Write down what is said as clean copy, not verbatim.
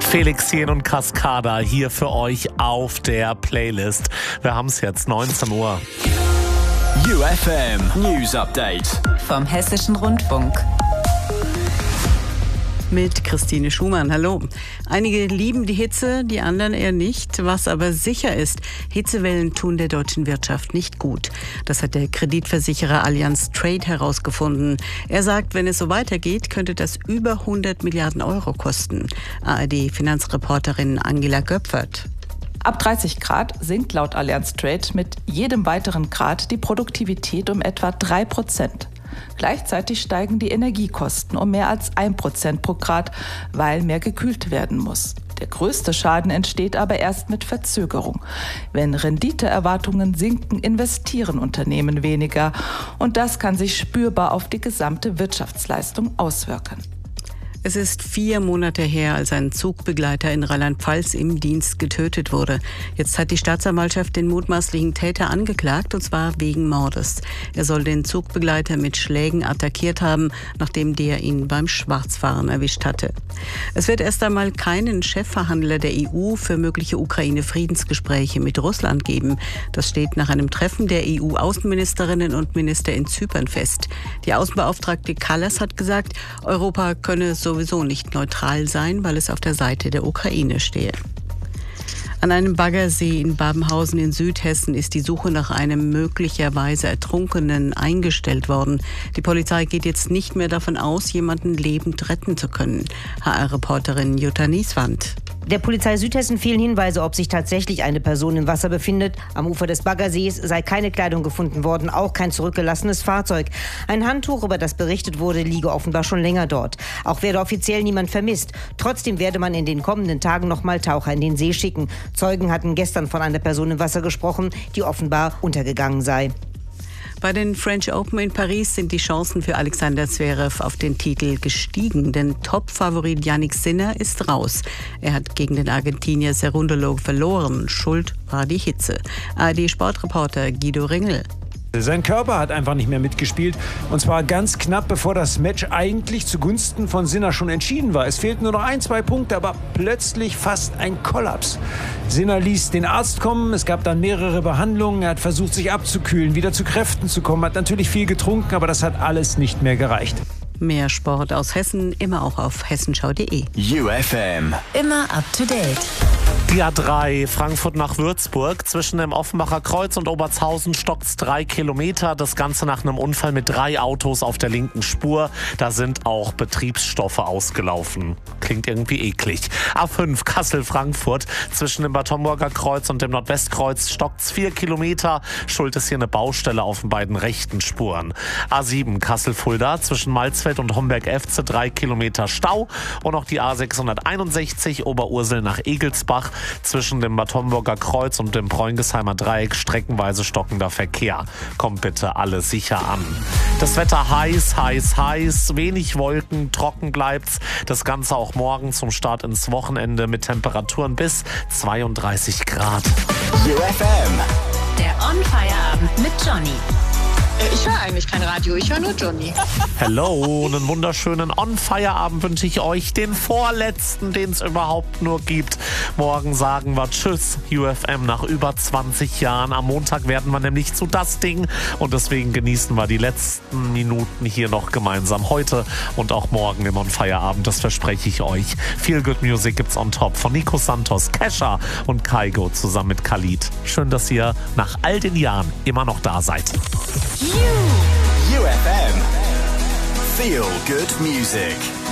Felix Jähn und Cascada hier für euch auf der Playlist. Wir haben es jetzt 19 Uhr. UFM News Update vom Hessischen Rundfunk. Mit Christine Schumann. Hallo. Einige lieben die Hitze, die anderen eher nicht. Was aber sicher ist, Hitzewellen tun der deutschen Wirtschaft nicht gut. Das hat der Kreditversicherer Allianz Trade herausgefunden. Er sagt, wenn es so weitergeht, könnte das über 100 Milliarden Euro kosten. ARD-Finanzreporterin Angela Göpfert. Ab 30 Grad sinkt laut Allianz Trade mit jedem weiteren Grad die Produktivität um etwa 3%. Gleichzeitig steigen die Energiekosten um mehr als 1% pro Grad, weil mehr gekühlt werden muss. Der größte Schaden entsteht aber erst mit Verzögerung. Wenn Renditeerwartungen sinken, investieren Unternehmen weniger. Und das kann sich spürbar auf die gesamte Wirtschaftsleistung auswirken. Es ist 4 Monate her, als ein Zugbegleiter in Rheinland-Pfalz im Dienst getötet wurde. Jetzt hat die Staatsanwaltschaft den mutmaßlichen Täter angeklagt, und zwar wegen Mordes. Er soll den Zugbegleiter mit Schlägen attackiert haben, nachdem der ihn beim Schwarzfahren erwischt hatte. Es wird erst einmal keinen Chefverhandler der EU für mögliche Ukraine-Friedensgespräche mit Russland geben. Das steht nach einem Treffen der EU-Außenministerinnen und Minister in Zypern fest. Die Außenbeauftragte Kallas hat gesagt, Europa könne sowieso nicht neutral sein, weil es auf der Seite der Ukraine stehe. An einem Baggersee in Babenhausen in Südhessen ist die Suche nach einem möglicherweise Ertrunkenen eingestellt worden. Die Polizei geht jetzt nicht mehr davon aus, jemanden lebend retten zu können. HR-Reporterin Jutta Nieswand. Der Polizei Südhessen fehlen Hinweise, ob sich tatsächlich eine Person im Wasser befindet. Am Ufer des Baggersees sei keine Kleidung gefunden worden, auch kein zurückgelassenes Fahrzeug. Ein Handtuch, über das berichtet wurde, liege offenbar schon länger dort. Auch werde offiziell niemand vermisst. Trotzdem werde man in den kommenden Tagen nochmal Taucher in den See schicken. Zeugen hatten gestern von einer Person im Wasser gesprochen, die offenbar untergegangen sei. Bei den French Open in Paris sind die Chancen für Alexander Zverev auf den Titel gestiegen, denn Top-Favorit Jannik Sinner ist raus. Er hat gegen den Argentinier Cerundolo verloren. Schuld war die Hitze. ARD-Sportreporter Guido Ringel. Sein Körper hat einfach nicht mehr mitgespielt, und zwar ganz knapp, bevor das Match eigentlich zugunsten von Sinner schon entschieden war. Es fehlten nur noch 1-2 Punkte, aber plötzlich fast ein Kollaps. Sinner ließ den Arzt kommen, es gab dann mehrere Behandlungen, er hat versucht, sich abzukühlen, wieder zu Kräften zu kommen, hat natürlich viel getrunken, aber das hat alles nicht mehr gereicht. Mehr Sport aus Hessen, immer auch auf hessenschau.de. UFM. Immer up to date. Die A3 Frankfurt nach Würzburg. Zwischen dem Offenbacher Kreuz und Obertshausen stockt's 3 Kilometer. Das Ganze nach einem Unfall mit 3 Autos auf der linken Spur. Da sind auch Betriebsstoffe ausgelaufen. Klingt irgendwie eklig. A5 Kassel-Frankfurt. Zwischen dem Bad Homburger Kreuz und dem Nordwestkreuz stockt's 4 Kilometer. Schuld ist hier eine Baustelle auf den beiden rechten Spuren. A7 Kassel-Fulda. Zwischen Malzfeld und Homberg-Efze 3 Kilometer Stau. Und auch die A661 Oberursel nach Egelsbach. Zwischen dem Bad Homburger Kreuz und dem Preungesheimer Dreieck streckenweise stockender Verkehr. Kommt bitte alle sicher an. Das Wetter heiß, heiß, heiß. Wenig Wolken, trocken bleibt's. Das Ganze auch morgen zum Start ins Wochenende mit Temperaturen bis 32 Grad. UFM. Der On-Fire-Abend mit Johnny. Ich höre eigentlich kein Radio, ich höre nur Johnny. Hello, einen wunderschönen On-Fire-Abend wünsche ich euch. Den vorletzten, den es überhaupt nur gibt. Morgen sagen wir Tschüss, UFM, nach über 20 Jahren. Am Montag werden wir nämlich zu das Ding. Und deswegen genießen wir die letzten Minuten hier noch gemeinsam. Heute und auch morgen im On-Fire-Abend, das verspreche ich euch. Viel Good Music gibt's on top von Nico Santos, Kesha und Kygo zusammen mit Khalid. Schön, dass ihr nach all den Jahren immer noch da seid. UFM. Feel good music.